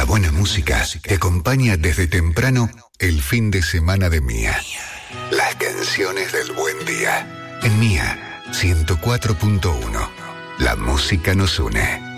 buena música que acompaña desde temprano el fin de semana de Mía. Las canciones del buen día. En Mía 104.1. La música nos une.